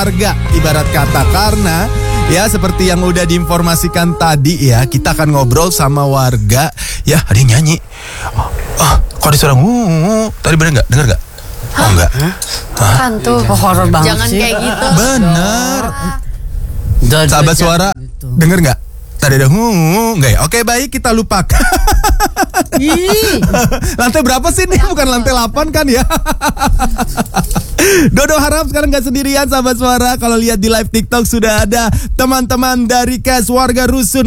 warga ibarat kata, karena ya seperti yang udah diinformasikan tadi ya, kita akan ngobrol sama warga. Ya ada yang nyanyi. Kok ada suara tadi bener nggak? Dengar nggak? Oh enggak. Hantu. Horor banget. Jangan sih. kayak gitu. Bener. Sahabat suara, denger nggak? Tadi ada nggak ya? Oke baik, kita lupakan. Lantai berapa sih nih? Bukan lantai 8 kan ya? Dodo harap sekarang gak sendirian sahabat suara. Kalau lihat di live TikTok sudah ada teman-teman dari Kes Warga Rusun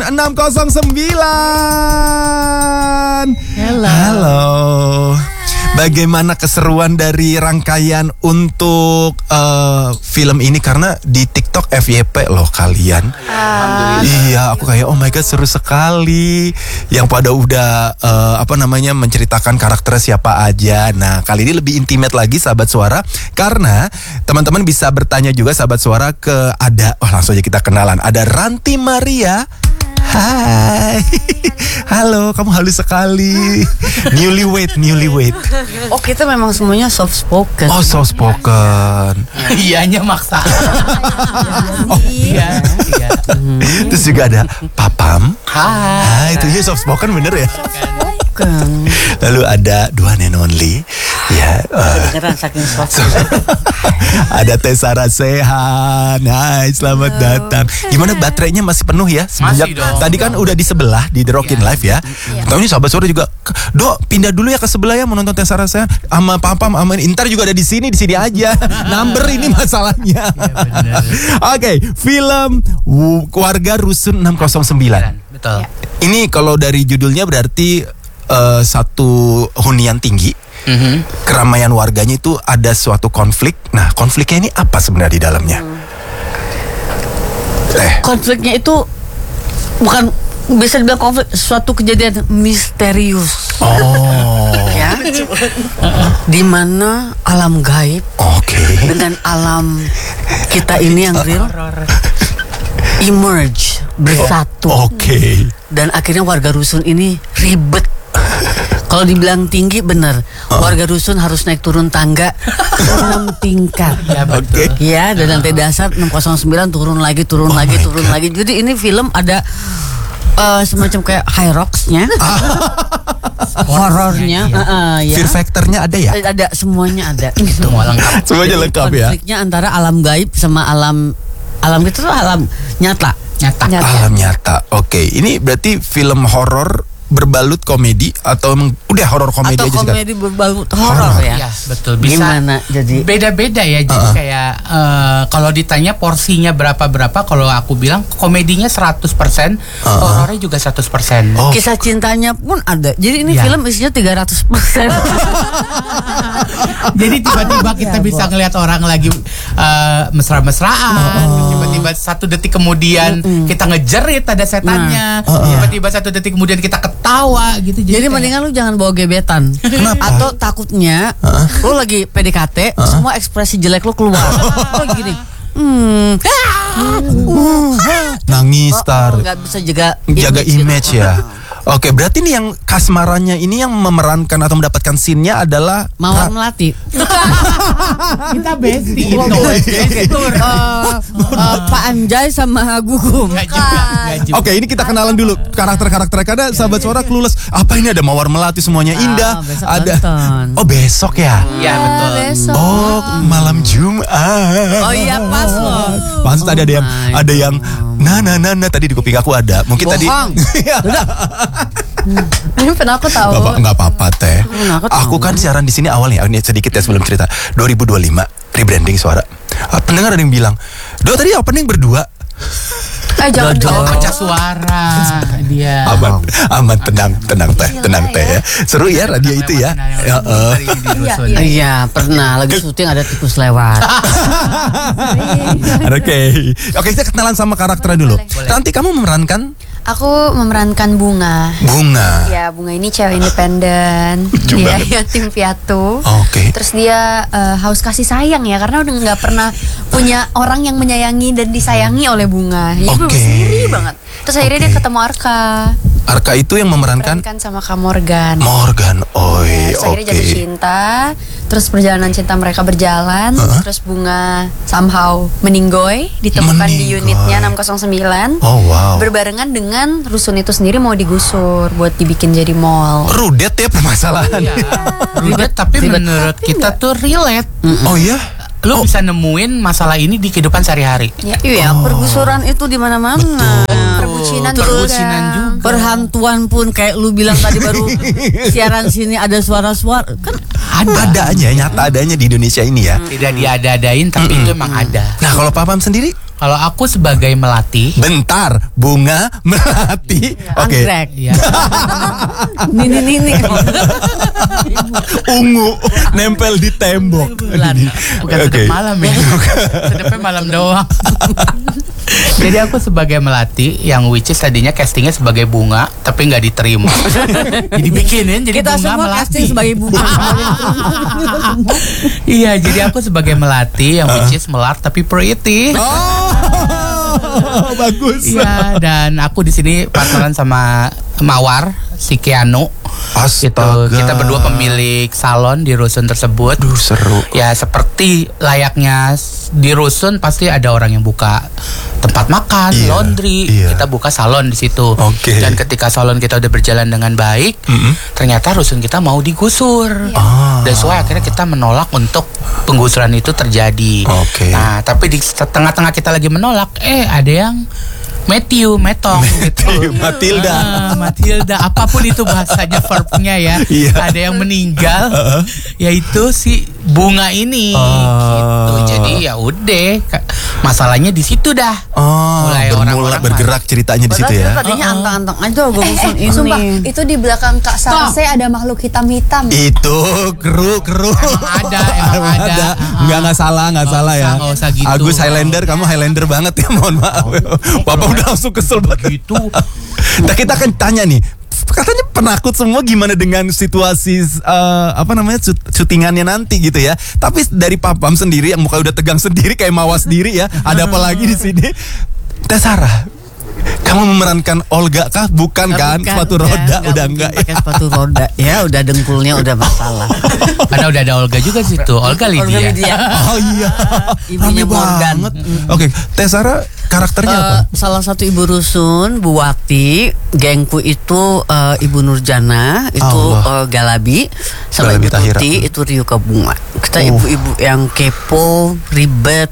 609. Halo. Bagaimana keseruan dari rangkaian untuk film ini? Karena di TikTok FYP loh kalian. Iya, aku kayak oh my god seru sekali. Yang pada udah menceritakan karakternya siapa aja. Nah, kali ini lebih intimate lagi sahabat suara, karena teman-teman bisa bertanya juga sahabat suara ke langsung aja kita kenalan. Ada Ranti Maria. Hai. Halo, kamu halus sekali. Newlywed. Oh, kita memang semuanya soft spoken. Oh, soft spoken. Iyanya maksa. Iya. Terus juga ada Papam. Hai. Itu ya soft spoken bener ya. Bukan. Lalu ada The One and Only. Ya. Beneran saking soft. Ada Tesara Sehan. Hai, selamat datang. Gimana baterainya masih penuh ya? Semenjak Masih dong. tadi kan udah di sebelah di The Rockin' Live ya. Tahu ini sahabat suara juga. Dok, pindah dulu ya ke sebelah ya, mau nonton Tesara Sehan sama Papam sama Intar juga ada di sini aja. Number ini masalahnya. Oke, film Warga Rusun 609. Betul. Ini kalau dari judulnya berarti satu hunian tinggi. Keramaian warganya itu ada suatu konflik. Nah, konfliknya ini apa sebenarnya di dalamnya? Konfliknya itu bukan bisa dibilang konflik, suatu kejadian misterius. Ya. Di mana alam gaib dengan alam kita ini yang real emerge, bersatu. Dan akhirnya warga rusun ini ribet. Kalau dibilang tinggi bener, warga rusun harus naik turun tangga 6 tingkat. Ya betul. Ya, dan lantai dasar 609 turun lagi. Jadi ini film ada semacam kayak high rocks-nya, horornya, ya. Fear factor-nya ada ya? Ada, semuanya ada. Semua lengkap. Semuanya lengkap ya. Konfliknya antara alam gaib sama alam itu tuh alam nyata. Alam nyata. Oke, ini berarti film horor berbalut komedi atau udah horor komedi atau aja sih? Komedi berbalut horor ya. Ya betul. Bisa gimana jadi? Beda-beda ya. Jadi kayak kalau ditanya porsinya berapa, kalau aku bilang komedinya 100%, horornya juga 100%. Kisah cintanya pun ada. Jadi ini film isinya 300%. Jadi tiba-tiba kita bisa ngelihat orang lagi mesra-mesraan, tiba-tiba 1 detik kemudian kita ngejerit ada setannya, tiba-tiba 1 detik kemudian kita ketawa gitu. Jadi mendingan lu jangan bawa gebetan. Kenapa? Atau takutnya lu lagi PDKT, semua ekspresi jelek lu keluar. Lu gini. Nangis Nggak bisa jaga image ya. Oke, berarti nih yang kasmarannya ini yang memerankan atau mendapatkan scene-nya adalah Mawar Melati. Kita bestie. Pak Anjay sama Gugum. Nggak juga. Oke, ini kita kenalan dulu karakter-karakternya. Karena sahabat suara clueless. Apa ini ada Mawar Melati semuanya indah. Besok Ada. nonton. Oh, besok ya. Iya betul. Besok. Oh, malam Jumat. Oh iya, pas loh. Pas tadi ada yang nah tadi di kuping aku ada. Mungkin tadi. Bohong. Ini pernah aku tahu. Bapak nggak apa-apa teh. Aku tahu. Aku kan siaran di sini awalnya. Ini sedikit ya sebelum cerita. 2025 rebranding suara. Pendengar ada yang bilang, "Do tadi opening berdua." Jangan Pecah suara dia. Aman, tenang teh ya. Seru ya radio itu ya. Iya, pernah lagi syuting ada tikus lewat. Oke, kita kenalan sama karakternya dulu. Nanti kamu memerankan Aku memerankan Bunga. Ya, Bunga ini cewek independen. Dia yatim piatu. Terus dia haus kasih sayang ya, karena udah nggak pernah punya orang yang menyayangi dan disayangi oleh Bunga. Jadi sendiri banget. Terus akhirnya dia ketemu Arka. Arka itu yang memerankan sama Kak Morgan. Terus akhirnya jatuh cinta. Terus perjalanan cinta mereka berjalan, terus Bunga somehow meninggoy, ditemukan di unitnya 609. Oh wow. Berbarengan dengan rusun itu sendiri mau digusur buat dibikin jadi mall. Rudet ya permasalahan. Iya. Rudet tapi menurut kita tuh relate. Oh iya. Lo bisa nemuin masalah ini di kehidupan sehari-hari. Ya, iya, pergusuran itu di mana-mana. Perbucinan juga. Perhantuan pun kayak lu bilang tadi baru siaran sini ada suara-suara kan ada aja, nyata adanya di Indonesia ini ya. Tidak diada-adain tapi itu emang ada. Nah, kalau Papam sendiri? Kalau aku sebagai melati. Bentar, Bunga melati. Oke. Iya. Ini. Ungu nempel di tembok. Bukan sedep malam ya. Sedepnya malam doang. Jadi aku sebagai melati yang which is tadinya castingnya sebagai Bunga tapi nggak diterima. Jadi bikinin jadi kita Bunga semua melati. casting sebagai Bunga. Iya, jadi aku sebagai melati yang which is melar tapi pretty. Bagus. Iya, dan aku di sini partneran sama Mawar si Keanu. Gitu. Kita berdua pemilik salon di rusun tersebut. Duh, seru. Ya seperti layaknya di rusun pasti ada orang yang buka tempat makan, laundry. Kita buka salon di situ. Dan ketika salon kita udah berjalan dengan baik, ternyata rusun kita mau digusur. That's why akhirnya kita menolak untuk penggusuran itu terjadi. Nah, tapi di tengah-tengah kita lagi menolak, ada yang Matthew, gitu. Matilda, apapun itu bahasanya verbnya ya. Ada yang meninggal, yaitu si Bunga ini. Gitu. Jadi ya udah, masalahnya di situ dah. Mulai orang-orang bergerak ceritanya di situ ya. Tadinya antang-antang aja gue ini. Sumpah, itu di belakang Kak Sarse ada makhluk hitam-hitam. Itu kru. Emang ada. Nggak salah ya. Nggak usah gitu. Agus Highlander, kamu Highlander banget ya, mohon maaf. Bapak udah langsung kesel banget gitu. Nah, kita akan tanya nih, katanya penakut semua, gimana dengan situasi syutingannya nanti gitu ya. Tapi dari Papam sendiri yang muka udah tegang sendiri kayak Mawas sendiri ya. Ada apa lagi di sini? Teh Sarah, kamu memerankan Olga kah? Bukan kan? Sepatu roda udah enggak ya? Pakai sepatu roda ya, udah dengkulnya udah masalah. Karena udah ada Olga juga situ. Olga Lydia. Oh iya. Ibunya Morgan. Oke, Teh Sarah karakternya apa? Salah satu ibu rusun, Bu Wati. Gengku itu Ibu Nurjana, itu Galabi, sama Galabi Ibu Tahira. Tuti itu Ryuka Bunga. Kita ibu-ibu yang kepo, ribet,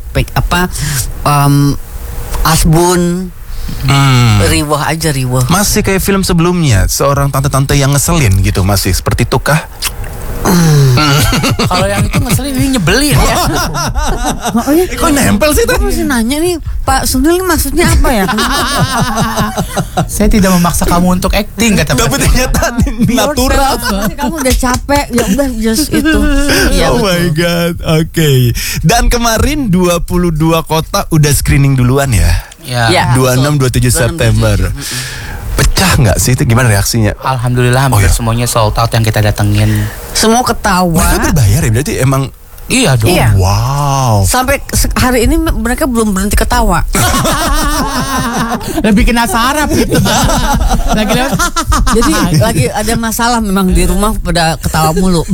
asbun. Riwah aja. Masih kayak film sebelumnya, seorang tante-tante yang ngeselin gitu, masih seperti itu kah? Kalau yang itu ngeselin, ini nyebelin ya. Kok nempel sih tuh? Aku masih nanya nih, Pak Sunil maksudnya apa ya? Saya tidak memaksa kamu untuk acting, kata tapi ternyata natural. Kamu udah capek, ya udah just itu. Ya, oh my god, oke. Dan kemarin 22 kota udah screening duluan ya? Ya. 26-27 September. Pecah nggak sih itu? Gimana reaksinya? Alhamdulillah hampir semuanya sold out yang kita datengin. Semua ketawa. Mereka berbayar ya? Berarti emang. Iya dong. Iya. Wow. Sampai hari ini mereka belum berhenti ketawa. Lebih kena saraf gitu. Lagi lewat. Jadi lagi ada masalah memang di rumah pada ketawa mulu.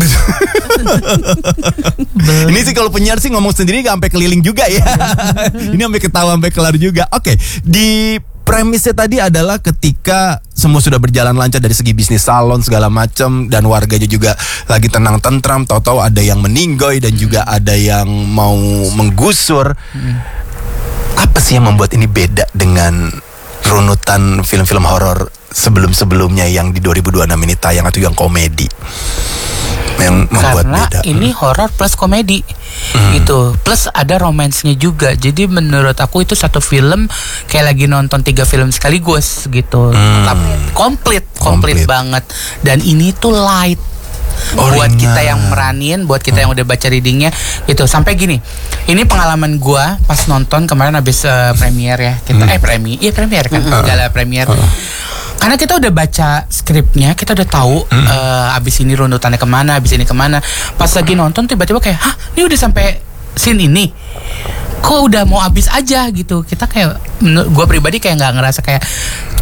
Ini sih kalau penyiar sih ngomong sendiri gak sampai keliling juga ya. Ini sampai ketawa sampai kelar juga. Oke, di premisnya tadi adalah ketika semua sudah berjalan lancar dari segi bisnis salon segala macam dan warganya juga lagi tenang tentram, tahu-tahu ada yang meninggoy dan juga ada yang mau menggusur. Apa sih yang membuat ini beda dengan runutan film-film horor sebelum-sebelumnya yang di 2026 ini tayang atau yang komedi? Yang membuat karena beda. Ini horor plus komedi gitu, plus ada romansnya juga. Jadi menurut aku itu satu film kayak lagi nonton 3 film sekaligus gitu. Komplit banget. Dan ini tuh light. Buat kita yang meranin, buat kita yang udah baca readingnya gitu. Sampai gini, ini pengalaman gua pas nonton kemarin habis premier ya. Kita premier kan, gala premier. Karena kita udah baca skripnya, kita udah tahu abis ini runutannya kemana, abis ini kemana. Pas lagi nonton tiba-tiba kayak, hah, ini udah sampai scene ini, kok udah mau abis aja gitu. Kita kayak, gue pribadi kayak nggak ngerasa kayak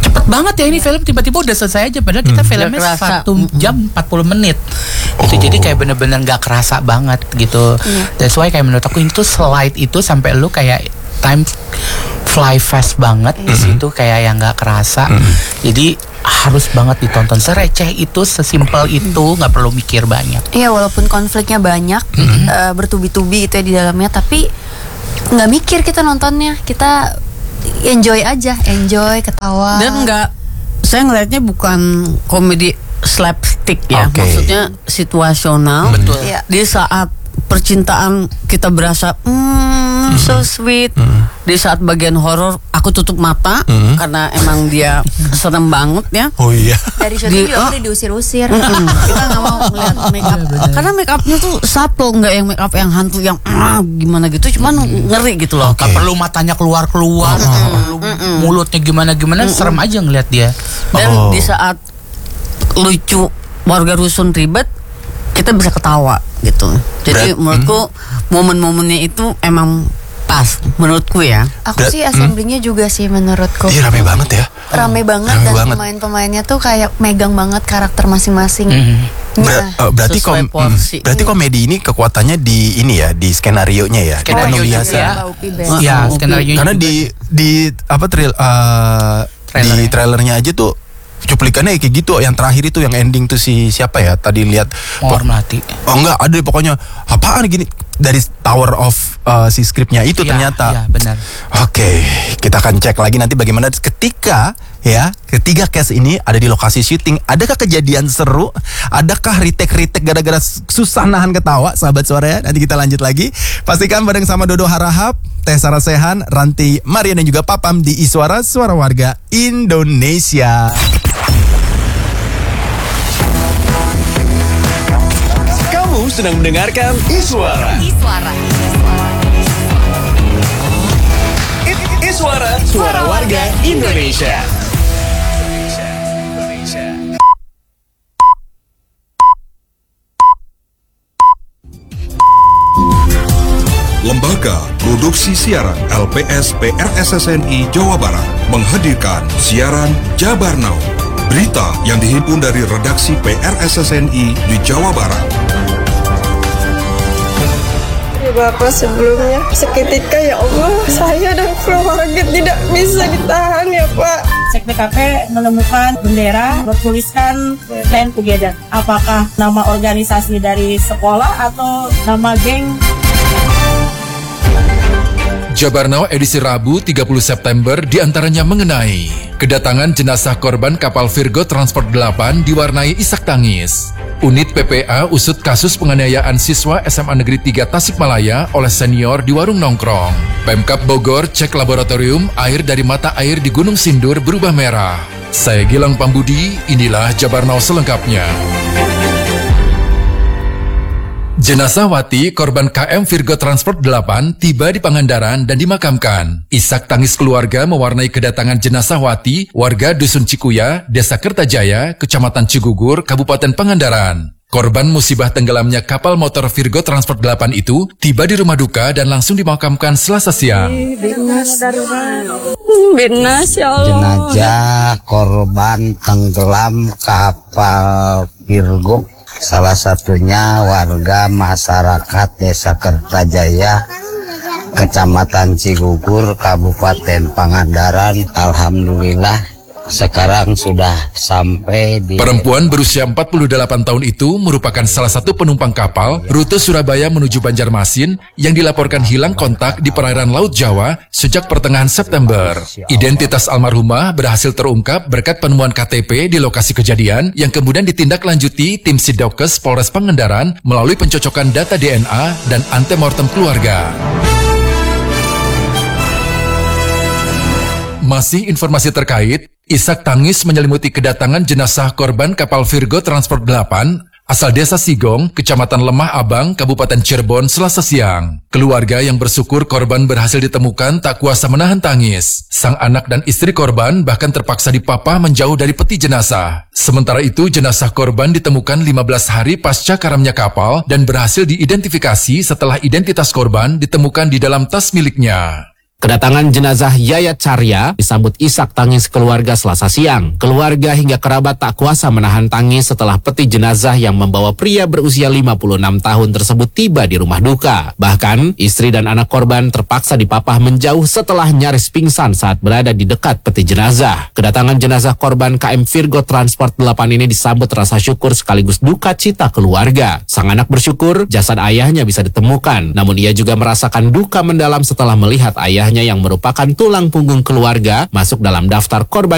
cepet banget ya ini film, tiba-tiba udah selesai aja, padahal kita filmnya 1 jam 40 menit. Itu jadi kayak bener-bener gak kerasa banget gitu. That's why kayak menurut aku itu slide itu sampai lu kayak time fly fast banget di situ, kayak yang gak kerasa. Jadi harus banget ditonton, sereceh itu, sesimpel itu, nggak perlu mikir banyak. Iya, walaupun konfliknya banyak, bertubi-tubi itu ya di dalamnya, tapi nggak mikir kita nontonnya, kita enjoy aja, ketawa. Dan saya ngelihatnya bukan komedi slapstick ya, maksudnya situasional. Betul. Di saat percintaan kita berasa so sweet. Di saat bagian horor aku tutup mata karena emang dia serem banget ya. Oh iya. Dari syuting juga udah diusir-usir. Kita nggak mau ngeliat make up karena make upnya tuh subtle, nggak yang make up yang hantu yang gimana gitu, cuman ngeri gitu loh. Gak perlu matanya keluar, perlu mulutnya gimana, serem aja ngeliat dia. Dan di saat lucu warga rusun ribet, kita bisa ketawa gitu. Jadi menurutku momen-momennya itu emang pas menurutku ya. Aku sih assemblingnya juga sih menurutku. Iya, rame banget ya. Rame banget dan pemain-pemainnya tuh kayak megang banget karakter masing-masing. Berarti komedi ini kekuatannya di ini ya, di skenario-nya ya. Skenario biasa. Ya, skenario. Karena di trailernya aja tuh cuplikannya kayak gitu. Yang terakhir itu yang ending tuh siapa ya tadi lihat Mawar Melati. Oh enggak, ada pokoknya apaan gini dari Tower of si skripnya itu ternyata. Iya, benar. Oke, kita akan cek lagi nanti bagaimana ketika ketiga cast ini ada di lokasi syuting. Adakah kejadian seru? Adakah retake gara-gara susah nahan ketawa, sahabat suara ya? Nanti kita lanjut lagi. Pastikan bareng sama Dodo Harahap, Teh Sarasehan, Ranti Marian dan juga Papam di Iswara, Suara Warga Indonesia. Kamu sedang mendengarkan Iswara. Iswara, Suara Warga Indonesia. Lembaga Produksi Siaran LPS PRSSNI Jawa Barat menghadirkan siaran Jabar Now. Berita yang dihimpun dari redaksi PRSSNI di Jawa Barat. Bapak sebelumnya seketika ya Allah, saya dan keluarga tidak bisa ditahan ya Pak. Cek TKP menemukan bendera bertuliskan Stand Together. Apakah nama organisasi dari sekolah atau nama geng? Jabar Now edisi Rabu 30 September diantaranya mengenai kedatangan jenazah korban kapal Virgo Transport 8 diwarnai isak tangis. Unit PPA usut kasus penganiayaan siswa SMA Negeri 3 Tasikmalaya oleh senior di warung nongkrong. Pemkab Bogor cek laboratorium air dari mata air di Gunung Sindur berubah merah. Saya Gilang Pambudi, inilah Jabar Now selengkapnya. Jenazah Wati, korban KM Virgo Transport 8, tiba di Pangandaran dan dimakamkan. Isak tangis keluarga mewarnai kedatangan jenazah Wati, warga Dusun Cikuya, Desa Kertajaya, Kecamatan Cigugur, Kabupaten Pangandaran. Korban musibah tenggelamnya kapal motor Virgo Transport 8 itu tiba di rumah duka dan langsung dimakamkan Selasa siang. Jenazah korban tenggelam kapal Virgo, salah satunya warga masyarakat Desa Kertajaya, Kecamatan Cigugur, Kabupaten Pangandaran. Alhamdulillah sekarang sudah sampai di... Perempuan berusia 48 tahun itu merupakan salah satu penumpang kapal rute Surabaya menuju Banjarmasin yang dilaporkan hilang kontak di perairan Laut Jawa sejak pertengahan September. Identitas almarhumah berhasil terungkap berkat penemuan KTP di lokasi kejadian yang kemudian ditindaklanjuti tim Sidokes Polres Pangandaran melalui pencocokan data DNA dan antemortem keluarga. Masih informasi terkait, isak tangis menyelimuti kedatangan jenazah korban kapal Virgo Transport 8 asal Desa Sigong, Kecamatan Lemah Abang, Kabupaten Cirebon, Selasa siang. Keluarga yang bersyukur korban berhasil ditemukan tak kuasa menahan tangis. Sang anak dan istri korban bahkan terpaksa dipapah menjauh dari peti jenazah. Sementara itu, jenazah korban ditemukan 15 hari pasca karamnya kapal dan berhasil diidentifikasi setelah identitas korban ditemukan di dalam tas miliknya. Kedatangan jenazah Yayat Carya disambut isak tangis keluarga Selasa siang. Keluarga hingga kerabat tak kuasa menahan tangis setelah peti jenazah yang membawa pria berusia 56 tahun tersebut tiba di rumah duka. Bahkan, istri dan anak korban terpaksa dipapah menjauh setelah nyaris pingsan saat berada di dekat peti jenazah. Kedatangan jenazah korban KM Virgo Transport 8 ini disambut rasa syukur sekaligus duka cita keluarga. Sang anak bersyukur jasad ayahnya bisa ditemukan, namun ia juga merasakan duka mendalam setelah melihat ayahnya yang merupakan tulang punggung keluarga masuk dalam daftar korban